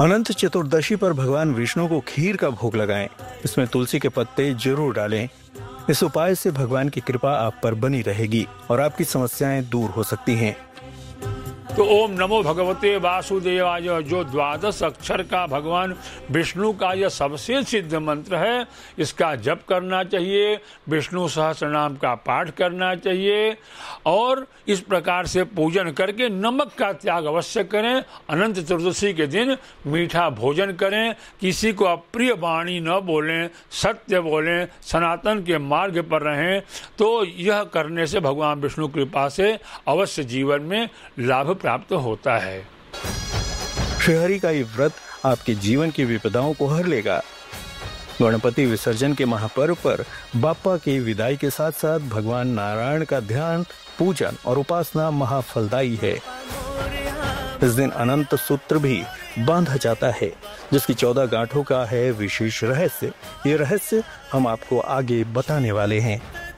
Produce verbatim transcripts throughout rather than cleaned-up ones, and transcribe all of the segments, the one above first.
अनंत चतुर्दशी पर भगवान विष्णु को खीर का भोग लगाएं। इसमें तुलसी के पत्ते जरूर डालें। इस उपाय से भगवान की कृपा आप पर बनी रहेगी और आपकी समस्याएं दूर हो सकती हैं। तो ओम नमो भगवते वासुदेवाय, जो द्वादश अक्षर का भगवान विष्णु का यह सबसे सिद्ध मंत्र है, इसका जप करना चाहिए, विष्णु सहस्रनाम का पाठ करना चाहिए और इस प्रकार से पूजन करके नमक का त्याग अवश्य करें। अनंत चतुर्दशी के दिन मीठा भोजन करें, किसी को अप्रिय वाणी न बोलें, सत्य बोलें, सनातन के मार्ग पर रहें। तो यह करने से भगवान विष्णु कृपा से अवश्य जीवन में लाभ प्राप्त होता है। श्रीहरि का ये व्रत आपके जीवन की विपदाओं को हर लेगा। गणपति विसर्जन के महापर्व पर बाप्पा की विदाई के साथ साथ भगवान नारायण का ध्यान, पूजन और उपासना महाफलदायी है। इस दिन अनंत सूत्र भी बांधा जाता है, जिसकी चौदह गांठों का है विशेष रहस्य। ये रहस्य हम आपको आगे बताने वाले हैं।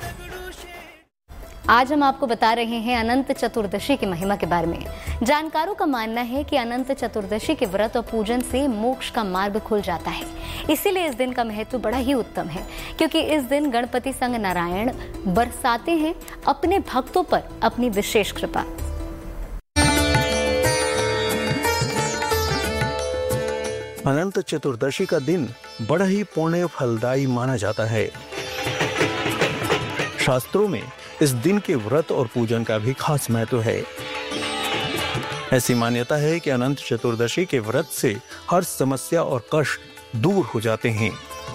आज हम आपको बता रहे हैं अनंत चतुर्दशी की महिमा के बारे में। जानकारों का मानना है कि अनंत चतुर्दशी के व्रत और पूजन से मोक्ष का मार्ग खुल जाता है। इसीलिए इस दिन का महत्व बड़ा ही उत्तम है, क्योंकि इस दिन गणपति संग नारायण बरसाते हैं अपने भक्तों पर अपनी विशेष कृपा। अनंत चतुर्दशी का दिन बड़ा ही पुण्य फलदायी माना जाता है। शास्त्रों में इस दिन के व्रत और पूजन का भी खास महत्व है। ऐसी मान्यता है कि अनंत चतुर्दशी के व्रत से हर समस्या और कष्ट दूर हो जाते हैं।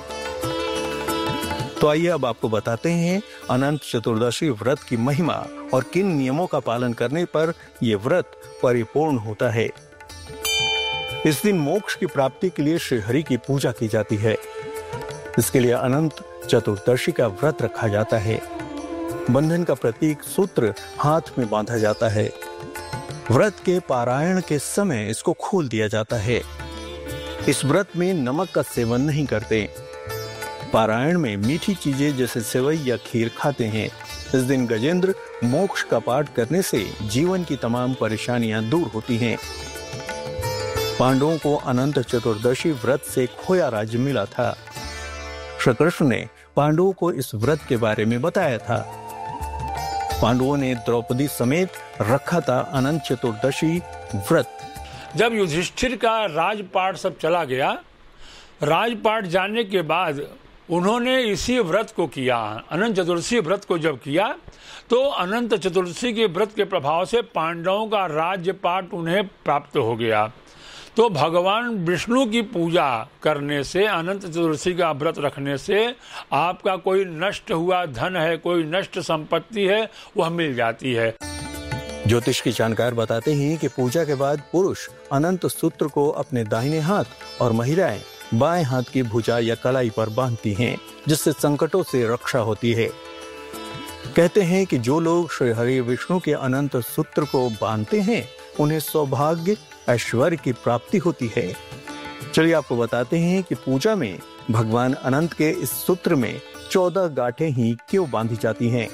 तो आइए अब आपको बताते हैं अनंत चतुर्दशी व्रत की महिमा और किन नियमों का पालन करने पर यह व्रत परिपूर्ण होता है। इस दिन मोक्ष की प्राप्ति के लिए श्रीहरि की पूजा की जाती है। इसके लिए अनंत चतुर्दशी का व्रत रखा जाता है। बंधन का प्रतीक सूत्र हाथ में बांधा जाता है। व्रत के पारायण के समय इसको खोल दिया जाता है। इस व्रत में नमक का सेवन नहीं करते। पारायण में मीठी चीजें जैसे सेवई या खीर खाते हैं। इस दिन गजेंद्र मोक्ष का पाठ करने से जीवन की तमाम परेशानियां दूर होती हैं। पांडवों को अनंत चतुर्दशी व्रत से खोया राज्य मिला था। श्री कृष्ण ने पांडवों को इस व्रत के बारे में बताया था। पांडवों ने द्रौपदी समेत रखा था अनंत चतुर्दशी व्रत। जब युधिष्ठिर का राजपाट सब चला गया, राजपाट जाने के बाद उन्होंने इसी व्रत को किया। अनंत चतुर्दशी व्रत को जब किया तो अनंत चतुर्दशी के व्रत के प्रभाव से पांडवों का राज्यपाट उन्हें प्राप्त हो गया। तो भगवान विष्णु की पूजा करने से, अनंत चतुर्दशी का व्रत रखने से आपका कोई नष्ट हुआ धन है, कोई नष्ट संपत्ति है, वह मिल जाती है। ज्योतिष की जानकार बताते हैं कि पूजा के बाद पुरुष अनंत सूत्र को अपने दाहिने हाथ और महिलाएं बाएं हाथ की भुजा या कलाई पर बांधती हैं, जिससे संकटों से रक्षा होती है। कहते हैं कि जो लोग श्री हरि विष्णु के अनंत सूत्र को बांधते हैं, उन्हें सौभाग्य ऐश्वर्य की प्राप्ति होती है। चलिए आपको बताते हैं कि पूजा में भगवान अनंत के इस सूत्र में चौदह गांठें ही क्यों बांधी जाती हैं।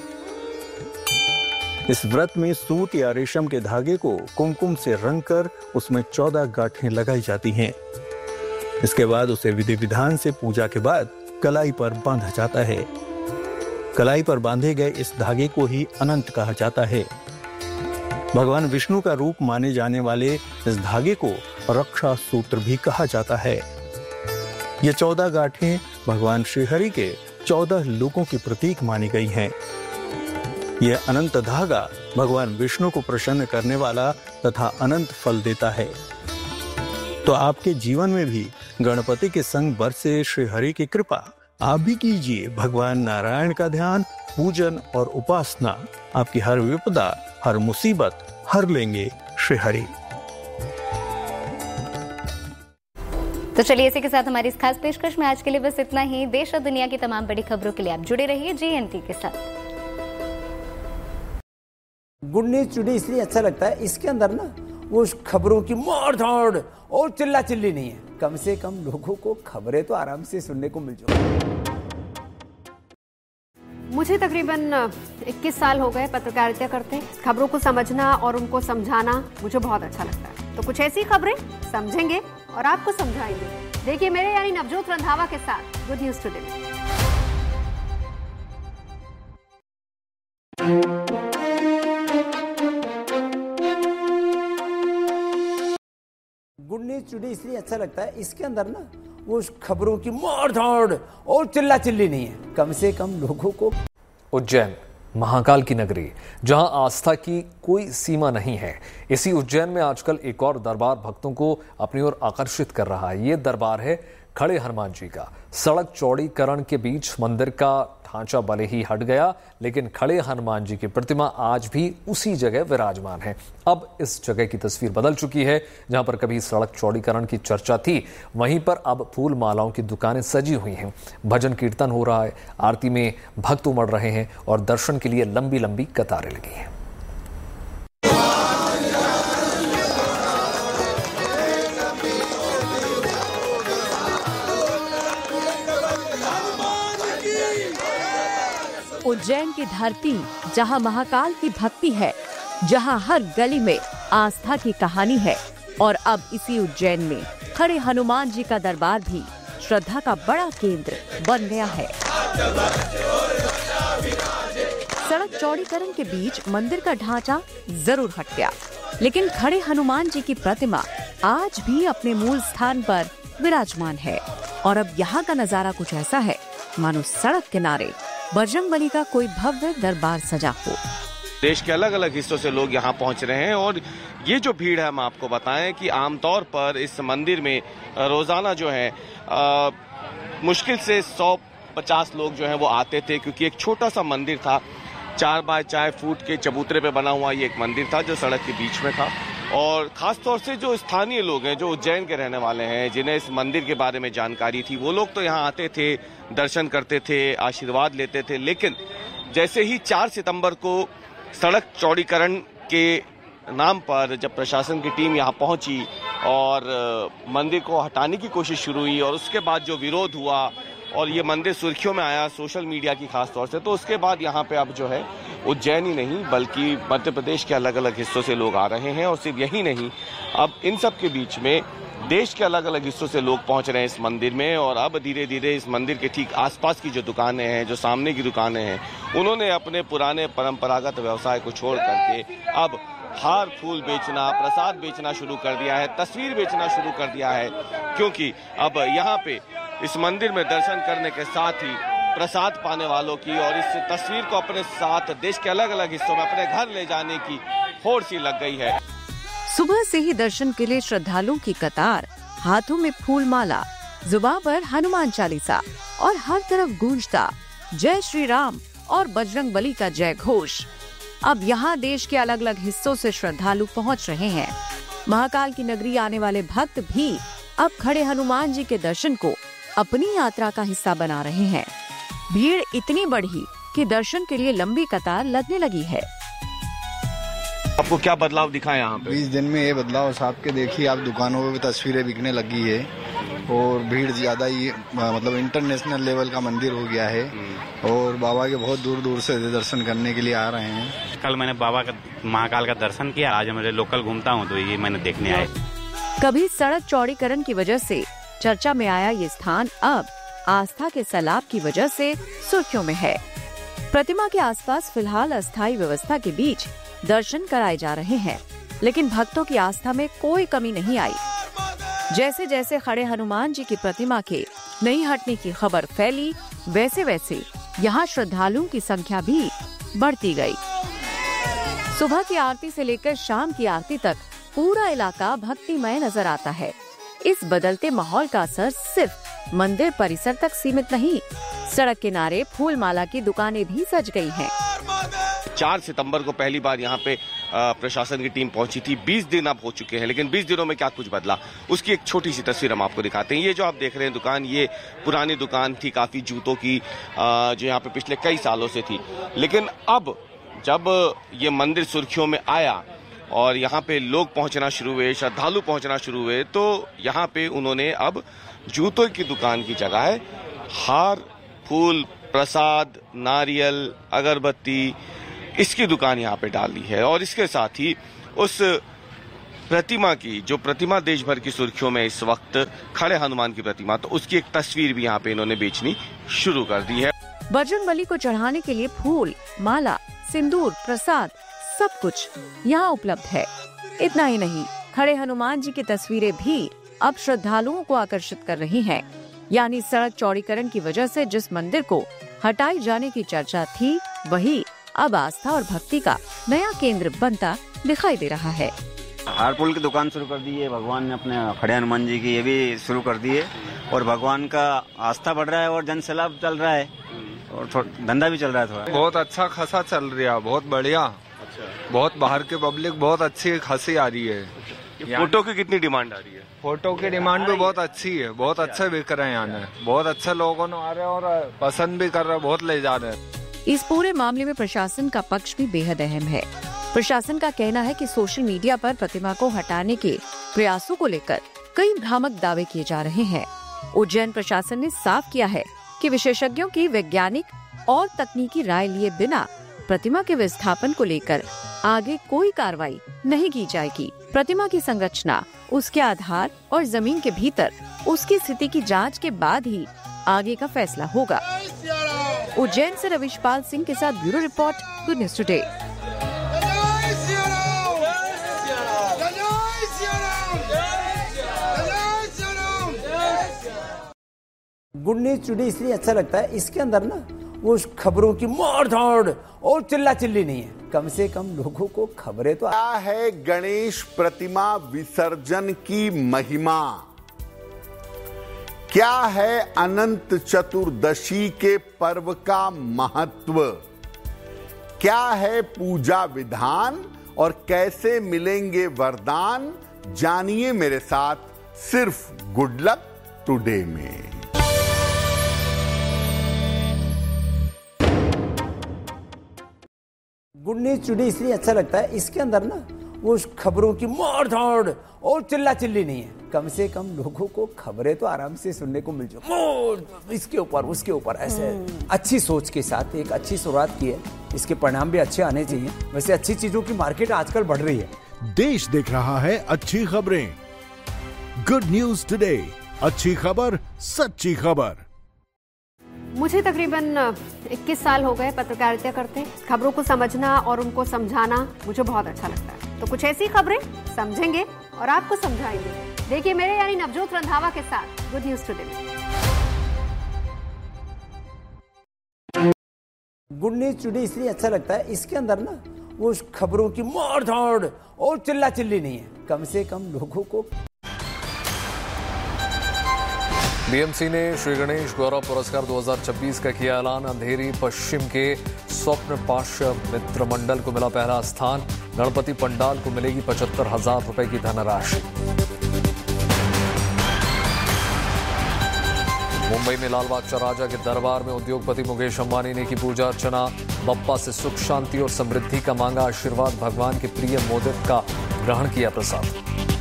इस व्रत में सूत या रेशम के धागे को कुमकुम से रंग कर उसमें चौदह गांठें लगाई जाती हैं। इसके बाद उसे विधि विधान से पूजा के बाद कलाई पर बांधा जाता है। कलाई पर बांधे गए इस धागे को ही अनंत कहा जाता है। भगवान विष्णु का रूप माने जाने वाले इस धागे को रक्षा सूत्र भी कहा जाता है। ये चौदह गांठें भगवान श्रीहरि के चौदह लोकों की प्रतीक मानी गई हैं। यह अनंत धागा भगवान विष्णु को प्रसन्न करने वाला तथा अनंत फल देता है। तो आपके जीवन में भी गणपति के संग बरसे श्रीहरि की कृपा आप भी कीजिए। भगवान नारायण का ध्यान, पूजन और उपासना आपकी हर विपदा, हर मुसीबत हर लेंगे श्रीहरि। तो चलिए इसी के साथ हमारी इस खास पेशकश में आज के लिए बस इतना ही। देश और दुनिया की तमाम बड़ी खबरों के लिए आप जुड़े रहिए जीएनटी के साथ। गुड न्यूज टुडे इसलिए अच्छा लगता है, इसके अंदर ना वो खबरों की मार धाड़ और चिल्ला चिल्ली नहीं है। कम से कम लोगों को खबरें तो आराम से सुनने को मिल जाए। मुझे तकरीबन इक्कीस साल हो गए पत्रकारिता करते। खबरों को समझना और उनको समझाना मुझे बहुत अच्छा लगता है। तो कुछ ऐसी खबरें समझेंगे और आपको समझाएंगे। देखिए मेरे यानी नवजोत रंधावा के साथ गुड न्यूज टुडे में। गुड न्यूज टुडे इसलिए अच्छा लगता है, इसके अंदर ना वो खबरों की मार धाड़ और चिल्ला चिल्ली नहीं है, कम से कम लोगों को। उज्जैन महाकाल की नगरी, जहां आस्था की कोई सीमा नहीं है, इसी उज्जैन में आजकल एक और दरबार भक्तों को अपनी ओर आकर्षित कर रहा है। ये दरबार है खड़े हनुमान जी का। सड़क चौड़ीकरण के बीच मंदिर का ढांचा भले ही हट गया, लेकिन खड़े हनुमान जी की प्रतिमा आज भी उसी जगह विराजमान है। अब इस जगह की तस्वीर बदल चुकी है। जहां पर कभी सड़क चौड़ीकरण की चर्चा थी, वहीं पर अब फूल मालाओं की दुकानें सजी हुई हैं। भजन कीर्तन हो रहा है, आरती में भक्त उमड़ रहे हैं और दर्शन के लिए लंबी लंबी कतारें लगी हैं। उज्जैन की धरती, जहां महाकाल की भक्ति है, जहां हर गली में आस्था की कहानी है, और अब इसी उज्जैन में खड़े हनुमान जी का दरबार भी श्रद्धा का बड़ा केंद्र बन गया है। सड़क चौड़ीकरण के बीच मंदिर का ढांचा जरूर हट गया, लेकिन खड़े हनुमान जी की प्रतिमा आज भी अपने मूल स्थान पर विराजमान है। और अब यहाँ का नजारा कुछ ऐसा है मानो सड़क किनारे बजरंगबली का कोई भव्य दरबार सजा हो। देश के अलग अलग हिस्सों से लोग यहाँ पहुँच रहे हैं और ये जो भीड़ है, हम आपको बताएं कि आमतौर पर इस मंदिर में रोजाना जो है आ, मुश्किल से सौ पचास लोग जो हैं वो आते थे, क्योंकि एक छोटा सा मंदिर था, चार बाय चार फुट के चबूतरे पे बना हुआ ये एक मंदिर था जो सड़क के बीच में था। और खास तौर से जो स्थानीय लोग हैं, जो उज्जैन के रहने वाले हैं, जिन्हें इस मंदिर के बारे में जानकारी थी, वो लोग तो यहाँ आते थे, दर्शन करते थे, आशीर्वाद लेते थे। लेकिन जैसे ही चार सितंबर को सड़क चौड़ीकरण के नाम पर जब प्रशासन की टीम यहाँ पहुंची और मंदिर को हटाने की कोशिश शुरू हुई और उसके बाद जो विरोध हुआ और ये मंदिर सुर्खियों में आया सोशल मीडिया की खास तौर से, तो उसके बाद यहाँ पे अब जो है उज्जैन ही नहीं बल्कि मध्य प्रदेश के अलग अलग हिस्सों से लोग आ रहे हैं। और सिर्फ यही नहीं, अब इन सब के बीच में देश के अलग अलग हिस्सों से लोग पहुंच रहे हैं इस मंदिर में। और अब धीरे धीरे इस मंदिर के ठीक आसपास की जो दुकानें हैं, जो सामने की दुकानें हैं, उन्होंने अपने पुराने परंपरागत व्यवसाय को छोड़ करके अब हार फूल बेचना, प्रसाद बेचना शुरू कर दिया है, तस्वीर बेचना शुरू कर दिया है। क्योंकि अब यहाँ पे इस मंदिर में दर्शन करने के साथ ही प्रसाद पाने वालों की और इस तस्वीर को अपने साथ देश के अलग अलग हिस्सों में अपने घर ले जाने की होड़ सी लग गई है। सुबह से ही दर्शन के लिए श्रद्धालुओं की कतार, हाथों में फूल माला, जुबान पर हनुमान चालीसा और हर तरफ गूंजता जय श्री राम और बजरंगबली का जय घोष। अब यहाँ देश के अलग अलग हिस्सों से श्रद्धालु पहुँच रहे हैं। महाकाल की नगरी आने वाले भक्त भी अब खड़े हनुमान जी के दर्शन को अपनी यात्रा का हिस्सा बना रहे हैं। भीड़ इतनी बढ़ी कि दर्शन के लिए लंबी कतार लगने लगी है। आपको क्या बदलाव दिखा है यहाँ पे? बीस दिन में ये बदलाव साहब के देखिए, आप दुकानों पे भी तस्वीरें बिकने लगी है और भीड़ ज्यादा ही, मतलब इंटरनेशनल लेवल का मंदिर हो गया है और बाबा के बहुत दूर दूर से दर्शन करने के लिए आ रहे हैं। कल मैंने बाबा का महाकाल का दर्शन किया, आज मैं लोकल घूमता हूँ तो ये मैंने देखने आया। कभी सड़क चौड़ीकरण की वजह से चर्चा में आया ये स्थान अब आस्था के सैलाब की वजह से सुर्खियों में है। प्रतिमा के आसपास फिलहाल अस्थायी व्यवस्था के बीच दर्शन कराए जा रहे हैं, लेकिन भक्तों की आस्था में कोई कमी नहीं आई। जैसे जैसे खड़े हनुमान जी की प्रतिमा के नहीं हटने की खबर फैली, वैसे वैसे यहाँ श्रद्धालुओं की संख्या भी बढ़ती गई। सुबह की आरती से लेकर शाम की आरती तक पूरा इलाका भक्तिमय नजर आता है। इस बदलते माहौल का असर सिर्फ मंदिर परिसर तक सीमित नहीं, सड़क किनारे फूल माला की दुकानें भी सज गई हैं। चार सितंबर को पहली बार यहाँ पे प्रशासन की टीम पहुंची थी। बीस दिन अब हो चुके हैं, लेकिन बीस दिनों में क्या कुछ बदला, उसकी एक छोटी सी तस्वीर हम आपको दिखाते हैं। ये जो आप देख रहे हैं दुकान, ये पुरानी दुकान थी काफी जूतों की, जो यहाँ पे पिछले कई सालों से थी। लेकिन अब जब ये मंदिर सुर्खियों में आया और यहाँ पे लोग पहुंचना शुरू हुए, श्रद्धालु पहुंचना शुरू हुए, तो यहाँ पे उन्होंने अब जूतों की दुकान की जगह हार, फूल, प्रसाद, नारियल, अगरबत्ती, इसकी दुकान यहाँ पे डाल दी है। और इसके साथ ही उस प्रतिमा की, जो प्रतिमा देश भर की सुर्खियों में इस वक्त, खड़े हनुमान की प्रतिमा, तो उसकी एक तस्वीर भी यहाँ पे इन्होंने बेचनी शुरू कर दी है। बजरंगबली को चढ़ाने के लिए फूल, माला, सिंदूर, प्रसाद सब कुछ यहाँ उपलब्ध है। इतना ही नहीं, खड़े हनुमान जी की तस्वीरें भी अब श्रद्धालुओं को आकर्षित कर रही हैं। यानी सड़क चौड़ीकरण की वजह से जिस मंदिर को हटाई जाने की चर्चा थी, वही अब आस्था और भक्ति का नया केंद्र बनता दिखाई दे रहा है। हारपुल की दुकान शुरू कर दी है भगवान ने अपने खड़े हनुमान जी की, ये भी शुरू कर दी है और भगवान का आस्था बढ़ रहा है और जन सैलाब चल रहा है और धंधा भी चल रहा है थोड़ा। बहुत अच्छा खासा चल रहा है, बहुत बढ़िया। अच्छा। बहुत बाहर के पब्लिक बहुत अच्छी खासी आ रही है। फोटो की कितनी डिमांड आ रही है? फोटो की डिमांड भी बहुत अच्छी है, बहुत अच्छे बिक रहे हैं यहाँ, बहुत अच्छे लोगों ने आ रहे हैं और पसंद भी कर रहे हैं, बहुत ले जा रहे हैं। इस पूरे मामले में प्रशासन का पक्ष भी बेहद अहम है। प्रशासन का कहना है कि सोशल मीडिया पर प्रतिमा को हटाने के प्रयासों को लेकर कई भ्रामक दावे किए जा रहे हैं। उज्जैन प्रशासन ने साफ किया है कि विशेषज्ञों की वैज्ञानिक और तकनीकी राय लिए बिना प्रतिमा के विस्थापन को लेकर आगे कोई कार्रवाई नहीं की जाएगी। प्रतिमा की संरचना, उसके आधार और जमीन के भीतर उसकी स्थिति की जांच के बाद ही आगे का फैसला होगा। उज्जैन से रविशपाल सिंह के साथ bureau report, good news today. Good news today इसलिए अच्छा लगता है, इसके अंदर ना वो खबरों की मार धाड़ और चिल्ला चिल्ली नहीं है। कम से कम लोगों को खबरें तो क्या है गणेश प्रतिमा विसर्जन की महिमा, क्या है अनंत चतुर्दशी के पर्व का महत्व, क्या है पूजा विधान और कैसे मिलेंगे वरदान, जानिए मेरे साथ सिर्फ गुड लक टुडे में। गुड न्यूज टुडे इसलिए अच्छा लगता है, इसके अंदर ना वो खबरों की मार धाड़ और चिल्ला चिल्ली नहीं है। कम से कम लोगों को खबरें तो आराम से सुनने को मिल जाए, इसके ऊपर उसके ऊपर ऐसे अच्छी सोच के साथ एक अच्छी शुरुआत की है, इसके परिणाम भी अच्छे आने चाहिए। वैसे अच्छी चीजों की मार्केट आजकल बढ़ रही है। देश देख रहा है अच्छी खबरें। गुड न्यूज टुडे, अच्छी खबर, सच्ची खबर। मुझे तकरीबन इक्कीस साल हो गए पत्रकारिता करते। खबरों को समझना और उनको समझाना मुझे बहुत अच्छा लगता है। तो कुछ ऐसी खबरें समझेंगे और आपको समझाएंगे। देखिए मेरे यानी नवजोत रंधावा के साथ गुड न्यूज टुडे में। गुड न्यूज टुडे इसलिए अच्छा लगता है, इसके अंदर ना वो खबरों की मार धाड़ और चिल्ला चिल्ली नहीं है। कम से कम लोगों को। बीएमसी ने श्री गणेश गौरव पुरस्कार दो हज़ार छब्बीस का किया ऐलान। अंधेरी पश्चिम के स्वप्न पाश मित्र मंडल को मिला पहला स्थान। गणपति पंडाल को मिलेगी पचहत्तर हजार रुपए की धनराशि। मुंबई में लालबाग चौराहा के दरबार में उद्योगपति मुकेश अंबानी ने की पूजा अर्चना। बप्पा से सुख शांति और समृद्धि का मांगा आशीर्वाद। भगवान के प्रिय मोदक का ग्रहण किया प्रसाद।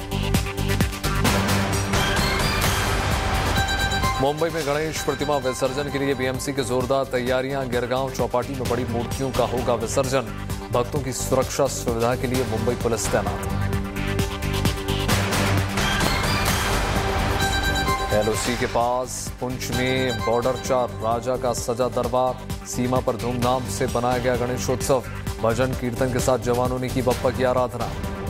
मुंबई में गणेश प्रतिमा विसर्जन के लिए बीएमसी की जोरदार तैयारियां। गिरगांव चौपाटी में बड़ी मूर्तियों का होगा विसर्जन। भक्तों की सुरक्षा सुविधा के लिए मुंबई पुलिस तैनात। एलओसी के पास पुंछ में बॉर्डर चार राजा का सजा दरबार। सीमा पर धूमधाम से बनाया गया गणेशोत्सव। भजन कीर्तन के साथ जवानों ने की बप्पा की आराधना।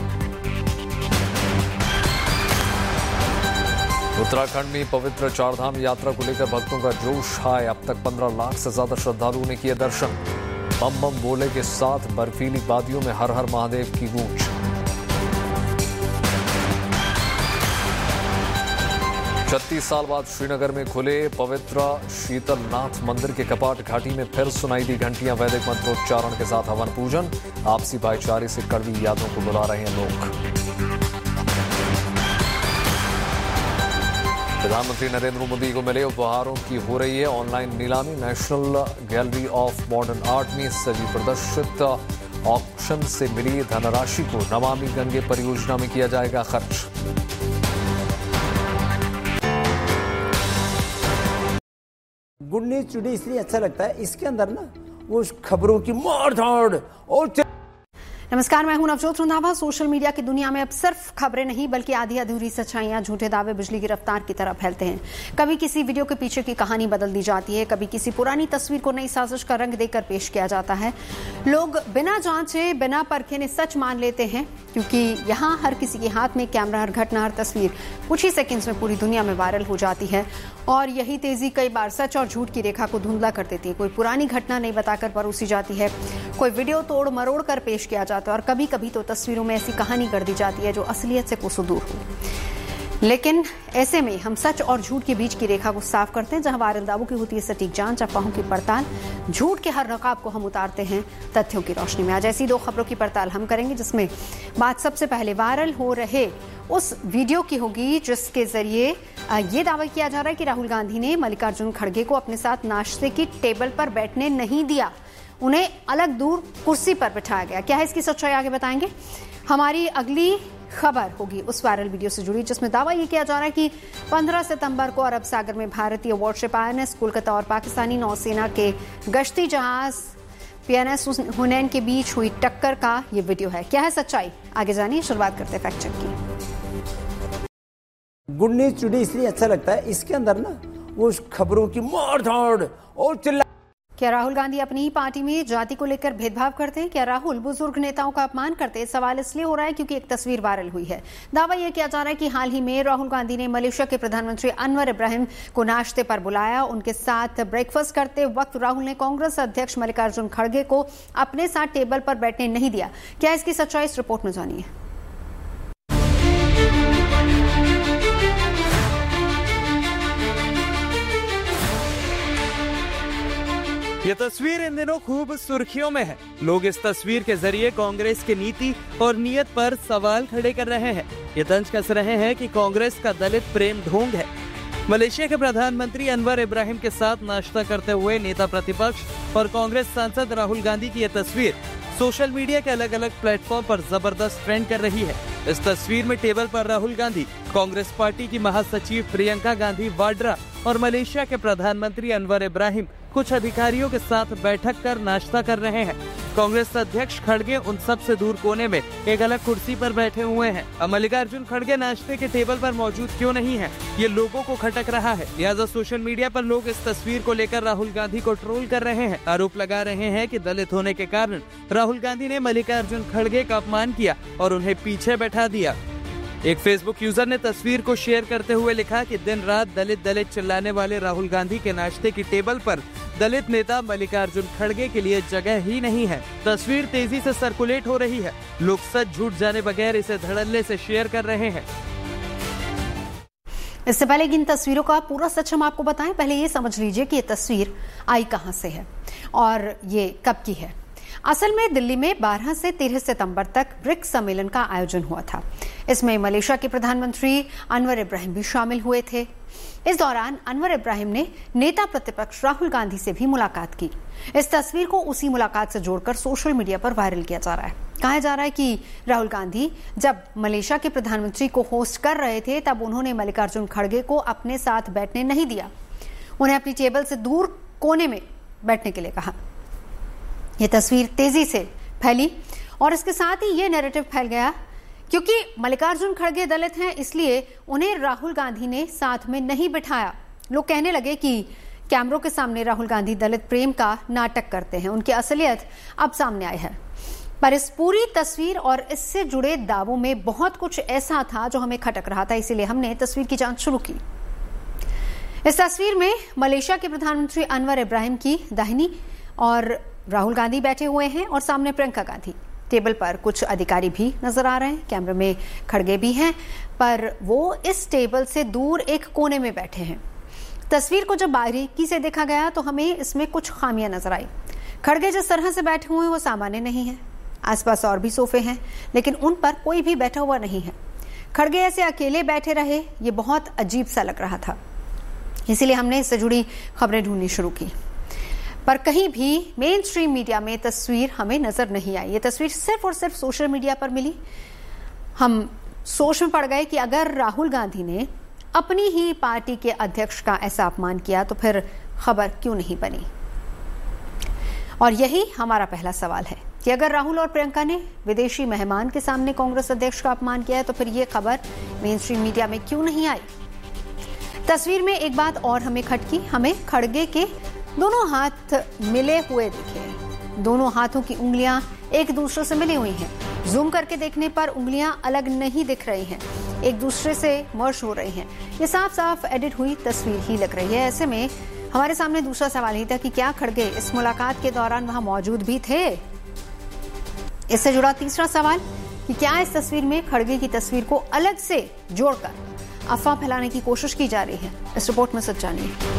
उत्तराखंड में पवित्र चारधाम यात्रा को लेकर भक्तों का जोश है। अब तक पंद्रह लाख से ज्यादा श्रद्धालुओं ने किए दर्शन। बम बम बोले के साथ बर्फीली वादियों में हर हर महादेव की गूंज। छत्तीस साल बाद श्रीनगर में खुले पवित्र शीतलनाथ मंदिर के कपाट। घाटी में फिर सुनाई दी घंटियां। वैदिक मंत्रोच्चारण के साथ हवन पूजन। आपसी भाईचारे से कड़वी यादों को बुला रहे हैं लोग। प्रधानमंत्री नरेंद्र मोदी को मिले उपहारों की हो रही है ऑनलाइन नीलामी। National gallery of modern art में सभी प्रदर्शित ऑक्शन से मिली धनराशि को नमामि गंगे परियोजना में किया जाएगा खर्च। गुड न्यूज टुडे इसलिए अच्छा लगता है, इसके अंदर ना वो खबरों की मार धाड़ और नमस्कार, मैं हूं नवजोत रंधावा। सोशल मीडिया की दुनिया में अब सिर्फ खबरें नहीं बल्कि आधी अधूरी सच्चाइयां, झूठे दावे बिजली की रफ्तार की तरह फैलते हैं। कभी किसी वीडियो के पीछे की कहानी बदल दी जाती है, कभी किसी पुरानी तस्वीर को नई साजिश का रंग देकर पेश किया जाता है। लोग बिना जांचे, बिना परखे ने सच मान लेते हैं, क्योंकि यहाँ हर किसी के हाथ में कैमरा, हर घटना, हर तस्वीर कुछ ही सेकंड्स में पूरी दुनिया में वायरल हो जाती है। और यही तेजी कई बार सच और झूठ की रेखा को धुंधला कर देती है। कोई पुरानी घटना नहीं बताकर परोसी जाती है, कोई वीडियो तोड़ मरोड़ कर पेश किया जाता है, और कभी कभी तो तस्वीरों में ऐसी कहानी कर दी जाती है जो असलियत से कोसों दूर हो। लेकिन ऐसे में हम सच और झूठ के बीच की रेखा को साफ करते हैं। जहां वायरल दावों की होती है सटीक जांच, अफवाहों की पड़ताल, झूठ के हर नकाब को हम उतारते हैं तथ्यों की रोशनी में। आज ऐसी दो खबरों की पड़ताल हम करेंगे, जिसमें बात सबसे पहले वायरल हो रहे उस वीडियो की होगी जिसके जरिए ये दावा किया जा रहा है कि राहुल गांधी ने मल्लिकार्जुन खड़गे को अपने साथ नाश्ते की टेबल पर बैठने नहीं दिया, उन्हें अलग दूर कुर्सी पर बिठाया गया। क्या है इसकी सच्चाई, आगे बताएंगे। हमारी अगली खबर होगी उस वायरल वीडियो से जुड़ी जिसमें दावा यह किया जा रहा है कि पंद्रह सितंबर को अरब सागर में भारतीय वॉरशिप आईएनएस कोलकाता और पाकिस्तानी नौसेना के गश्ती जहाज पीएनएस हुनैन के बीच हुई टक्कर का ये वीडियो है। क्या है सच्चाई, आगे जानिए। शुरुआत करते हैं फैक्ट चेक की। गुड न्यूज टुडे इसलिए अच्छा लगता है, इसके अंदर ना वो खबरों की मार धाड़ और चिल्ला। क्या राहुल गांधी अपनी ही पार्टी में जाति को लेकर भेदभाव करते हैं? क्या राहुल बुजुर्ग नेताओं का अपमान करते हैं? सवाल इसलिए हो रहा है क्योंकि एक तस्वीर वायरल हुई है। दावा यह किया जा रहा है कि हाल ही में राहुल गांधी ने मलेशिया के प्रधानमंत्री अनवर इब्राहिम को नाश्ते पर बुलाया। उनके साथ ब्रेकफास्ट करते वक्त राहुल ने कांग्रेस अध्यक्ष मल्लिकार्जुन खड़गे को अपने साथ टेबल पर बैठने नहीं दिया। क्या इसकी सच्चाई, इस रिपोर्ट में जानिए। ये तस्वीर इन दिनों खूब सुर्खियों में है। लोग इस तस्वीर के जरिए कांग्रेस की नीति और नीयत पर सवाल खड़े कर रहे हैं। ये तंज कस रहे हैं कि कांग्रेस का दलित प्रेम ढोंग है। मलेशिया के प्रधानमंत्री अनवर इब्राहिम के साथ नाश्ता करते हुए नेता प्रतिपक्ष और कांग्रेस सांसद राहुल गांधी की ये तस्वीर सोशल मीडिया के अलग अलग प्लेटफॉर्म पर जबरदस्त ट्रेंड कर रही है। इस तस्वीर में टेबल पर राहुल गांधी, कांग्रेस पार्टी की महासचिव प्रियंका गांधी वाड्रा और मलेशिया के प्रधानमंत्री अनवर इब्राहिम कुछ अधिकारियों के साथ बैठक कर नाश्ता कर रहे हैं। कांग्रेस अध्यक्ष खड़गे उन सब से दूर कोने में एक अलग कुर्सी पर बैठे हुए हैं। अब मल्लिकार्जुन खड़गे नाश्ते के टेबल पर मौजूद क्यों नहीं है, ये लोगों को खटक रहा है। लिहाजा सोशल मीडिया पर लोग इस तस्वीर को लेकर राहुल गांधी को ट्रोल कर रहे हैं। आरोप लगा रहे हैं कि दलित होने के कारण राहुल गांधी ने मल्लिकार्जुन खड़गे का अपमान किया और उन्हें पीछे बैठा दिया। एक फेसबुक यूजर ने तस्वीर को शेयर करते हुए लिखा कि दिन रात दलित दलित चिल्लाने वाले राहुल गांधी के नाश्ते की टेबल पर दलित नेता मल्लिकार्जुन खड़गे के लिए जगह ही नहीं है। तस्वीर तेजी से सर्कुलेट हो रही है। लोग सच झूठ जाने बगैर इसे धड़ल्ले से शेयर कर रहे हैं। इससे पहले इन तस्वीरों का पूरा सच हम आपको बताएं, पहले ये समझ लीजिए कि ये तस्वीर आई कहां से है और ये कब की है। असल में दिल्ली में बारह से तेरह सितंबर तक ब्रिक्स सम्मेलन का आयोजन हुआ था। इसमें मलेशिया के प्रधानमंत्री अनवर इब्राहिम भी शामिल हुए थे। इस दौरान अनवर इब्राहिम ने नेता प्रतिपक्ष राहुल गांधी से भी मुलाकात की। इस तस्वीर को उसी मुलाकात से जोड़कर सोशल मीडिया पर वायरल किया जा रहा है। कहा जा रहा है कि राहुल गांधी जब मलेशिया के प्रधानमंत्री को होस्ट कर रहे थे तब उन्होंने मल्लिकार्जुन खड़गे को अपने साथ बैठने नहीं दिया, उन्हें अपनी टेबल से दूर कोने में बैठने के लिए कहा। यह तस्वीर तेजी से फैली और इसके साथ ही यह नैरेटिव फैल गया क्योंकि मल्लिकार्जुन खड़गे दलित हैं, इसलिए उन्हें राहुल गांधी ने साथ में नहीं बिठाया। लोग कहने लगे कि कैमरों के सामने राहुल गांधी दलित प्रेम का नाटक करते हैं। उनकी असलियत अब सामने आई है। पर इस पूरी तस्वीर और इससे जुड़े दावों में बहुत कुछ ऐसा था जो हमें खटक रहा था, इसीलिए हमने तस्वीर की जांच शुरू की। इस तस्वीर में मलेशिया के प्रधानमंत्री अनवर इब्राहिम की दाहिनी और राहुल गांधी बैठे हुए हैं और सामने प्रियंका गांधी। टेबल पर कुछ अधिकारी भी नजर आ रहे हैं, कैमरे में खड़गे भी हैं, पर वो इस टेबल से दूर एक कोने में बैठे हैं। तस्वीर को जब बारीकी से देखा गया तो हमें इसमें कुछ खामियां नजर आई। खड़गे जिस तरह से बैठे हुए हैं वो सामान्य नहीं है। आसपास और भी सोफे हैं लेकिन उन पर कोई भी बैठा हुआ नहीं है। खड़गे ऐसे अकेले बैठे रहे, ये बहुत अजीब सा लग रहा था। इसीलिए हमने इससे जुड़ी खबरें ढूंढनी शुरू की, पर कहीं भी मेन स्ट्रीम मीडिया में तस्वीर हमें नजर नहीं आई। ये तस्वीर सिर्फ और सिर्फ सोशल मीडिया पर मिली। हम सोच में पड़ गए कि अगर राहुल गांधी ने अपनी ही पार्टी के अध्यक्ष का ऐसा अपमान किया तो फिर खबर क्यों नहीं बनी। और यही हमारा पहला सवाल है, कि अगर राहुल और प्रियंका ने विदेशी मेहमान के सामने कांग्रेस अध्यक्ष का अपमान किया है तो फिर ये खबर मेन स्ट्रीम मीडिया में क्यों नहीं आई। तस्वीर में एक बात और हमें खटकी, हमें खड़गे के दोनों हाथ मिले हुए दिखे। दोनों हाथों की उंगलियां एक दूसरे से मिली हुई हैं। जूम करके देखने पर उंगलियां अलग नहीं दिख रही हैं, एक दूसरे से मर्ज हो रही हैं। ये साफ साफ एडिट हुई तस्वीर ही लग रही है। ऐसे में हमारे सामने दूसरा सवाल ही था कि क्या खड़गे इस मुलाकात के दौरान वहां मौजूद भी थे। इससे जुड़ा तीसरा सवाल कि क्या इस तस्वीर में खड़गे की तस्वीर को अलग से जोड़कर अफवाह फैलाने की कोशिश की जा रही है। इस रिपोर्ट में सच जानिए।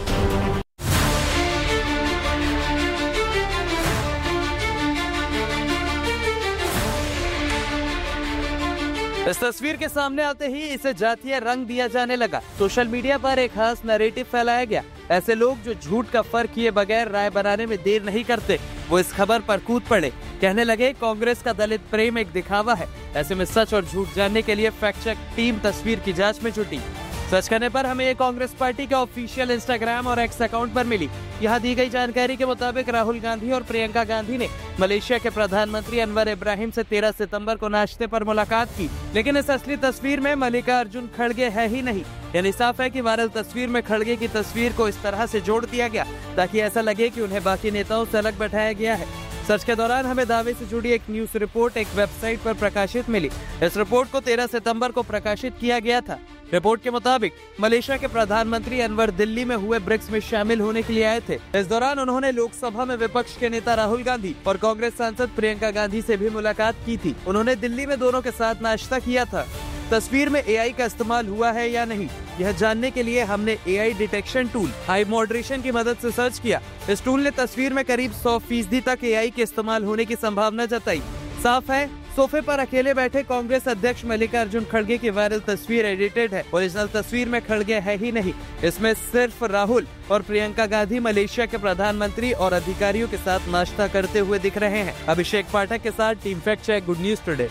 इस तस्वीर के सामने आते ही इसे जातीय रंग दिया जाने लगा। सोशल मीडिया पर एक खास नैरेटिव फैलाया गया। ऐसे लोग जो झूठ का फर्क किए बगैर राय बनाने में देर नहीं करते, वो इस खबर पर कूद पड़े। कहने लगे कांग्रेस का दलित प्रेम एक दिखावा है। ऐसे में सच और झूठ जानने के लिए फैक्ट चेक टीम तस्वीर की जांच में जुटी। सर्च करने पर हमें ये कांग्रेस पार्टी के ऑफिशियल इंस्टाग्राम और एक्स अकाउंट पर मिली। यहाँ दी गई जानकारी के मुताबिक राहुल गांधी और प्रियंका गांधी ने मलेशिया के प्रधानमंत्री अनवर इब्राहिम से तेरह सितंबर को नाश्ते पर मुलाकात की, लेकिन इस असली तस्वीर में मल्लिकार्जुन खड़गे है ही नहीं। यानी साफ है कि वायरल तस्वीर में खड़गे की तस्वीर को इस तरह से जोड़ दिया गया ताकि ऐसा लगे कि उन्हें बाकी नेताओं से अलग बैठाया गया है। सर्च के दौरान हमें दावे से जुड़ी एक न्यूज रिपोर्ट एक वेबसाइट पर प्रकाशित मिली। इस रिपोर्ट को तेरह सितंबर को प्रकाशित किया गया था। रिपोर्ट के मुताबिक मलेशिया के प्रधानमंत्री अनवर दिल्ली में हुए ब्रिक्स में शामिल होने के लिए आए थे। इस दौरान उन्होंने लोकसभा में विपक्ष के नेता राहुल गांधी और कांग्रेस सांसद प्रियंका गांधी से भी मुलाकात की थी। उन्होंने दिल्ली में दोनों के साथ नाश्ता किया था। तस्वीर में एआई का इस्तेमाल हुआ है या नहीं, यह जानने के लिए हमने AI detection tool high moderation की मदद से सर्च किया। इस टूल ने तस्वीर में करीब सौ फीसदी तक एआई के इस्तेमाल होने की संभावना जताई। साफ है सोफे पर अकेले बैठे कांग्रेस अध्यक्ष मल्लिकार्जुन खड़गे की वायरल तस्वीर एडिटेड है। ओरिजिनल तस्वीर में खड़गे है ही नहीं। इसमें सिर्फ राहुल और प्रियंका गांधी मलेशिया के प्रधानमंत्री और अधिकारियों के साथ नाश्ता करते हुए दिख रहे हैं। अभिषेक पाठक के साथ team fact check, good news today.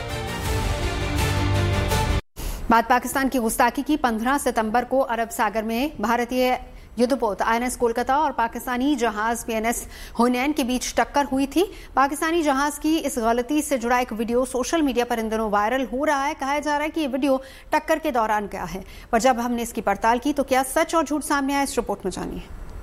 बात पाकिस्तान की गुस्ताखी की। पंद्रह सितंबर को अरब सागर में भारतीय युद्धपोत आईएनएस कोलकाता और पाकिस्तानी जहाज पीएनएस हुनैन के बीच टक्कर हुई थी। पाकिस्तानी जहाज की इस गलती से जुड़ा एक वीडियो सोशल मीडिया पर इन दिनों वायरल हो रहा है। कहा जा रहा है कि ये वीडियो टक्कर के दौरान का है, पर जब हमने इसकी पड़ताल की तो क्या सच और झूठ सामने आया, इस रिपोर्ट में जानिए।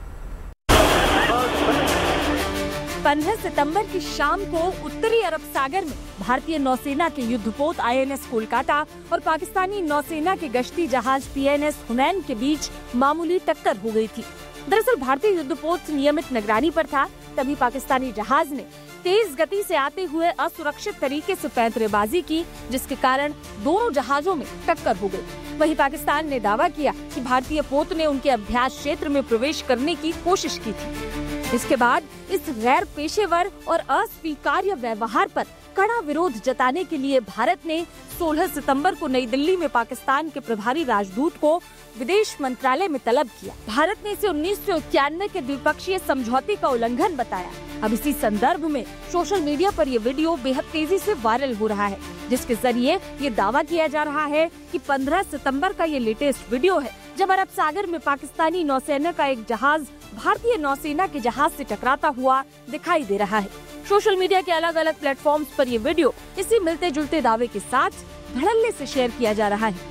पंद्रह सितंबर की शाम को उत्तरी अरब सागर में भारतीय नौसेना के युद्धपोत आईएनएस कोलकाता और पाकिस्तानी नौसेना के गश्ती जहाज पीएनएस हुनैन के बीच मामूली टक्कर हो गई थी। दरअसल भारतीय युद्धपोत नियमित निगरानी पर था, तभी पाकिस्तानी जहाज ने तेज गति से आते हुए असुरक्षित तरीके से पैंतरेबाजी की, जिसके कारण दोनों जहाजों में टक्कर हो गई। वहीं पाकिस्तान ने दावा किया कि भारतीय पोत ने उनके अभ्यास क्षेत्र में प्रवेश करने की कोशिश की थी। इसके बाद इस गैर पेशेवर और अस्वीकार्य व्यवहार पर कड़ा विरोध जताने के लिए भारत ने सोलह सितंबर को नई दिल्ली में पाकिस्तान के प्रभारी राजदूत को विदेश मंत्रालय में तलब किया। भारत ने इसे उन्नीस सौ इक्यानवे के द्विपक्षीय समझौते का उल्लंघन बताया। अब इसी संदर्भ में सोशल मीडिया पर ये वीडियो बेहद तेजी से वायरल हो रहा है, जिसके जरिए ये दावा किया जा रहा है कि पंद्रह सितंबर का ये लेटेस्ट वीडियो है जब अरब सागर में पाकिस्तानी नौसेना का एक जहाज भारतीय नौसेना के जहाज से टकराता हुआ दिखाई दे रहा है। सोशल मीडिया के अलग अलग प्लेटफॉर्म्स पर ये वीडियो इसी मिलते जुलते दावे के साथ धड़ल्ले से शेयर किया जा रहा है।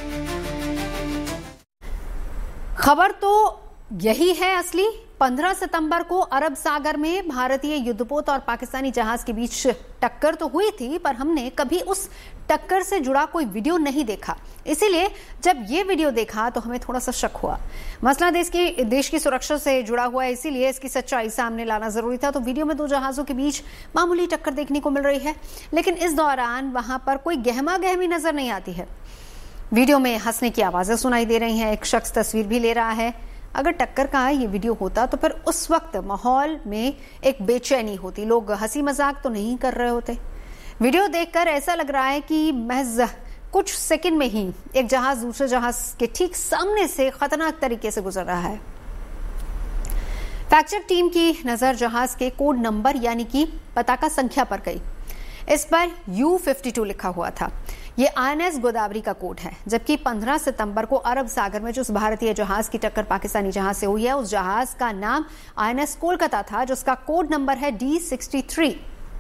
खबर तो यही है असली। पंद्रह सितंबर को अरब सागर में भारतीय युद्धपोत और पाकिस्तानी जहाज के बीच टक्कर तो हुई थी, पर हमने कभी उस टक्कर से जुड़ा कोई वीडियो नहीं देखा। इसीलिए जब ये वीडियो देखा तो हमें थोड़ा सा शक हुआ। मसला देश की देश की सुरक्षा से जुड़ा हुआ है, इसीलिए इसकी सच्चाई सामने लाना जरूरी था। तो वीडियो में दो जहाजों के बीच मामूली टक्कर देखने को मिल रही है, लेकिन इस दौरान वहां पर कोई गहमा गहमी नजर नहीं आती है। वीडियो में हंसने की आवाजें सुनाई दे रही हैं, एक शख्स तस्वीर भी ले रहा है। अगर टक्कर का ये वीडियो होता तो फिर उस वक्त माहौल में एक बेचैनी होती, लोग हंसी मजाक तो नहीं कर रहे होते। वीडियो देखकर ऐसा लग रहा है कि महज कुछ सेकंड में ही एक जहाज दूसरे जहाज के ठीक सामने से खतरनाक तरीके से गुजर रहा है। फैक्ट चेक टीम की नजर जहाज के कोड नंबर यानी कि पताका संख्या पर गई। इस पर यू फिफ्टी टू लिखा हुआ था। ये आईएनएस गोदावरी का कोड है, जबकि पंद्रह सितंबर को अरब सागर में जिस भारतीय जहाज की टक्कर पाकिस्तानी जहाज से हुई है, उस जहाज का नाम आईएनएस कोलकाता था, जिसका कोड नंबर है डी सिक्सटी थ्री।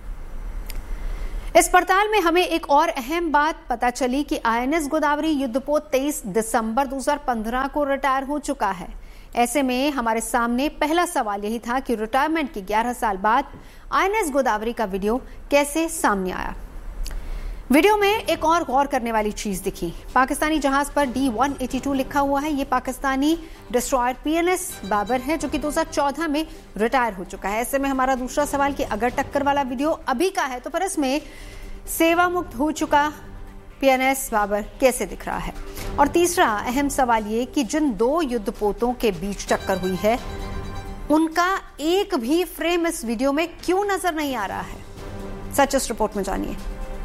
इस पड़ताल में हमें एक और अहम बात पता चली कि आईएनएस गोदावरी युद्धपोत तेईस दिसंबर दो हज़ार पंद्रह को रिटायर हो चुका है। ऐसे में हमारे सामने पहला सवाल यही था कि रिटायरमेंट के ग्यारह साल बाद आईएनएस गोदावरी का वीडियो कैसे सामने आया। वीडियो में एक और गौर करने वाली चीज दिखी। पाकिस्तानी जहाज पर डी एक सौ बयासी लिखा हुआ है। ये पाकिस्तानी डिस्ट्रॉयर पीएनएस बाबर है जो कि दो हज़ार चौदह में रिटायर हो चुका है। ऐसे में हमारा दूसरा सवाल कि अगर टक्कर वाला वीडियो अभी का है तो फिर इसमें सेवा मुक्त हो चुका पीएनएस बाबर कैसे दिख रहा है। और तीसरा अहम सवाल ये कि जिन दो युद्धपोतों के बीच टक्कर हुई है उनका एक भी फ्रेम इस वीडियो में क्यों नजर नहीं आ रहा है। सच इस रिपोर्ट में जानिए।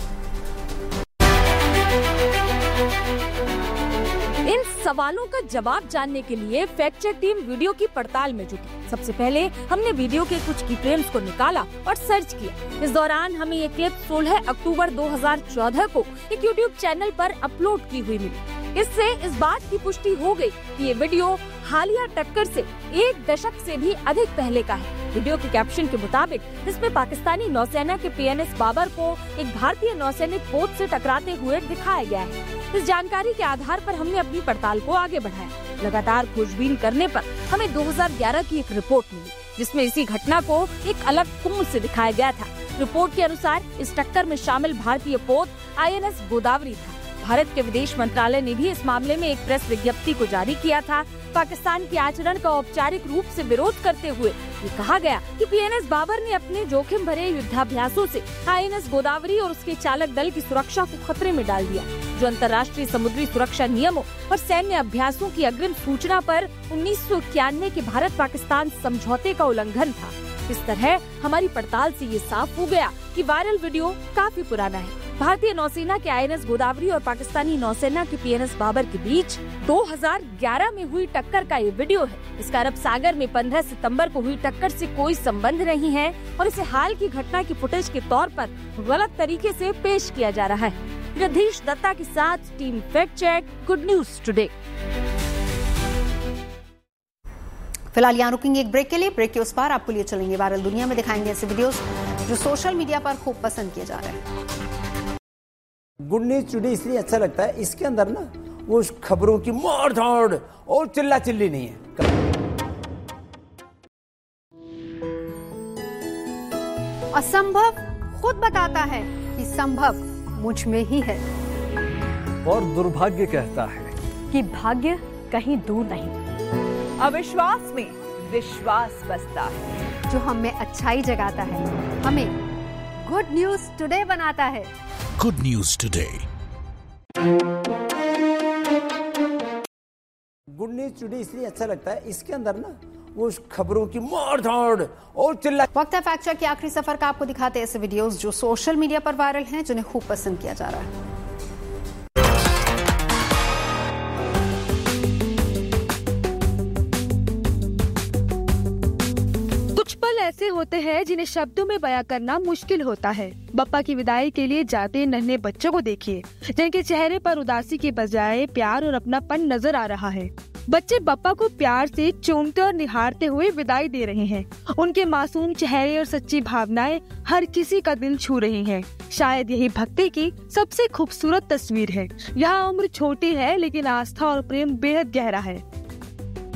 इन सवालों का जवाब जानने के लिए फैक्ट चेक टीम वीडियो की पड़ताल में जुटी। सबसे पहले हमने वीडियो के कुछ की फ्रेम्स को निकाला और सर्च किया। इस दौरान हमें ये क्लिप सोलह अक्टूबर दो हज़ार चौदह को एक यूट्यूब चैनल पर अपलोड की हुई मिली। इससे इस बात की पुष्टि हो गई कि ये वीडियो हालिया टक्कर से एक दशक से भी अधिक पहले का है। वीडियो के कैप्शन के मुताबिक इसमें पाकिस्तानी नौसेना के पीएनएस बाबर को एक भारतीय नौसैनिक पोत से टकराते हुए दिखाया गया है। इस जानकारी के आधार पर हमने अपनी पड़ताल को आगे बढ़ाया। लगातार खोजबीन करने पर हमें दो हज़ार ग्यारह की एक रिपोर्ट मिली जिसमें इसी घटना को एक अलग कोण से दिखाया गया था। रिपोर्ट के अनुसार इस टक्कर में शामिल भारतीय पोत आईएनएस गोदावरी था। भारत के विदेश मंत्रालय ने भी इस मामले में एक प्रेस विज्ञप्ति को जारी किया था। पाकिस्तान के आचरण का औपचारिक रूप से विरोध करते हुए ये कहा गया कि पीएनएस बाबर ने अपने जोखिम भरे युद्धाभ्यासों से आईएनएस गोदावरी और उसके चालक दल की सुरक्षा को खतरे में डाल दिया, जो अंतर्राष्ट्रीय समुद्री सुरक्षा नियमों और सैन्य अभ्यासों की अग्रिम सूचना पर उन्नीस सौ इक्यानवे के भारत पाकिस्तान समझौते का उल्लंघन था। इस तरह हमारी पड़ताल से ये साफ हो गया कि वायरल वीडियो काफी पुराना है। भारतीय नौसेना के आईएनएस गोदावरी और पाकिस्तानी नौसेना के पीएनएस बाबर के बीच दो हज़ार ग्यारह में हुई टक्कर का ये वीडियो है। इसका अरब सागर में पंद्रह सितंबर को हुई टक्कर से कोई संबंध नहीं है और इसे हाल की घटना की फुटेज के तौर पर गलत तरीके से पेश किया जा रहा है। रधीश दत्ता के साथ team fact check, good news today. फिलहाल यहाँ रुकेंगे एक ब्रेक के लिए। ब्रेक के उस पार आपको लिए चलेंगे वायरल दुनिया में दिखाएंगे ऐसे वीडियोस जो सोशल मीडिया पर खूब पसंद किए जा रहे हैं। गुड न्यूज टुडे इसलिए अच्छा लगता है, इसके अंदर ना वो खबरों की मोड़ दौड़ और चिल्ला चिल्ली नहीं है। असंभव खुद बताता है कि संभव मुझ में ही है, और दुर्भाग्य कहता है कि भाग्य कहीं दूर नहीं। अविश्वास में विश्वास बसता है, जो हमें अच्छाई जगाता है, हमें गुड न्यूज टुडे बनाता है। Good news today. Good news today इसलिए अच्छा लगता है, इसके अंदर ना वो खबरों की मोड़ दौड़ और चिल्ला। वक्त है फैक्ट चेक के आखिरी सफर का। आपको दिखाते हैं ऐसे वीडियोस जो सोशल मीडिया पर वायरल हैं, जिन्हें खूब पसंद किया जा रहा है। ऐसे होते हैं जिन्हें शब्दों में बयां करना मुश्किल होता है। बप्पा की विदाई के लिए जाते नन्हे बच्चों को देखिए, जिनके चेहरे पर उदासी के बजाय प्यार और अपनापन नजर आ रहा है। बच्चे बप्पा को प्यार से चूमते और निहारते हुए विदाई दे रहे हैं। उनके मासूम चेहरे और सच्ची भावनाएं हर किसी का दिल छू रही हैं। शायद यही भक्ति की सबसे खूबसूरत तस्वीर है। यहाँ उम्र छोटी है लेकिन आस्था और प्रेम बेहद गहरा है।